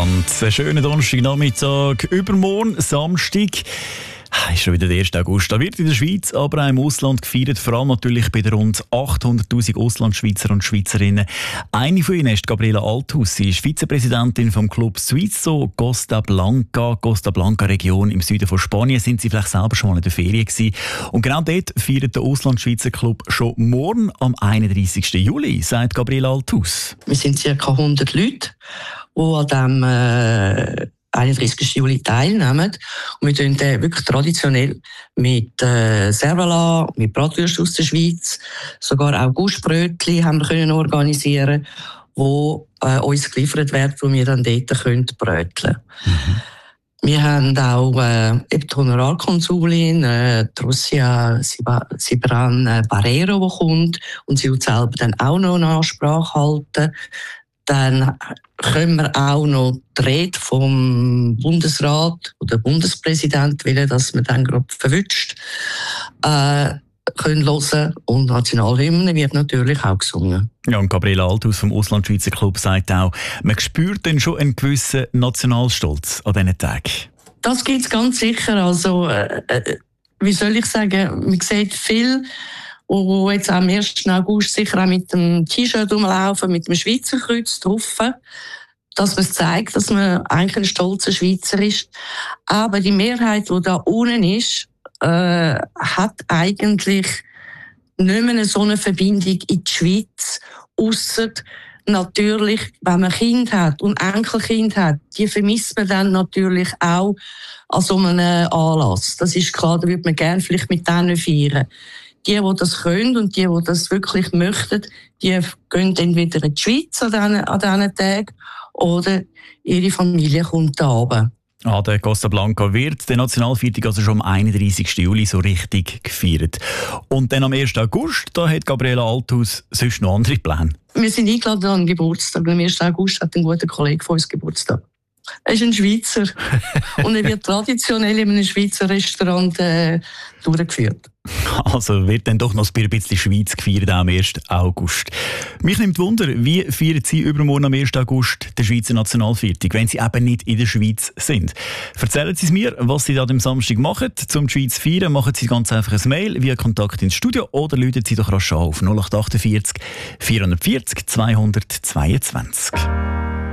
miteinander. Einen schönen Donnerstagnachmittag. Übermorgen, Samstag, ist schon wieder der 1. August. Da wird in der Schweiz, aber auch im Ausland gefeiert, vor allem natürlich bei den rund 800'000 Auslandschweizer und Schweizerinnen. Eine von ihnen ist Gabriela Althaus. Sie ist Vizepräsidentin vom Club Suizo Costa Blanca Region im Süden von Spanien. Sind Sie vielleicht selber schon mal in der Ferien gewesen? Und genau dort feiert der Auslandschweizer Club schon morgen am 31. Juli, sagt Gabriela Althaus. Wir sind ca. 100 Leute, die an diesem 31. Juli teilnehmen. Und wir tun den wirklich traditionell mit Servala, mit Bratwürsten aus der Schweiz, sogar auch Guschbrötchen haben wir können organisieren, wo uns geliefert werden, wo wir dann dort können bröteln. Wir haben auch die Honorarkonsulin, Russia Sibran Barrero, die kommt und sie wird selber dann auch noch eine Ansprache halten. Dann können wir auch noch die Rede vom Bundesrat oder Bundespräsident, weil dass man dann gerade verwünscht, können hören. Und Nationalhymne wird natürlich auch gesungen. Ja, und Gabriela Althaus vom Auslandschweizer Club sagt auch, man spürt dann schon einen gewissen Nationalstolz an diesen Tagen. Das gibt es ganz sicher. Also, wie soll ich sagen, man sieht viel, und jetzt am 1. August sicher auch mit dem T-Shirt rumlaufen, mit dem Schweizer Kreuz drauf, dass man zeigt, dass man eigentlich ein stolzer Schweizer ist. Aber die Mehrheit, die da unten ist, hat eigentlich nicht mehr so eine Verbindung in die Schweiz, ausser natürlich, wenn man Kind hat und Enkelkind hat, die vermisst man dann natürlich auch an so einem Anlass. Das ist klar, da würde man gerne vielleicht mit denen feiern. Die das können und die das wirklich möchten, die gehen entweder in die Schweiz an diesen Tagen oder ihre Familie kommt da runter. An der Costa Blanca wird der Nationalfeiertag also schon am 31. Juli so richtig gefeiert. Und dann am 1. August, da hat Gabriela Althaus sonst noch andere Pläne. Wir sind eingeladen an den Geburtstag. Am 1. August hat ein guter Kollege von uns Geburtstag. Er ist ein Schweizer und er wird traditionell in einem Schweizer Restaurant durchgeführt. Also wird dann doch noch ein bisschen Schweiz gefeiert am 1. August. Mich nimmt Wunder, wie feiern Sie übermorgen am 1. August den Schweizer Nationalfeiertag, wenn Sie eben nicht in der Schweiz sind? Erzählen Sie es mir, was Sie da am Samstag machen. Zum die Schweiz feiern, machen Sie ganz einfach ein Mail via Kontakt ins Studio oder rufen Sie doch rasch auf 0848 440 222.